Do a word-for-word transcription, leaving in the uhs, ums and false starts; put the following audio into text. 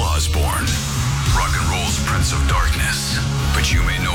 Osbourne, rock and roll's Prince of Darkness. But you may know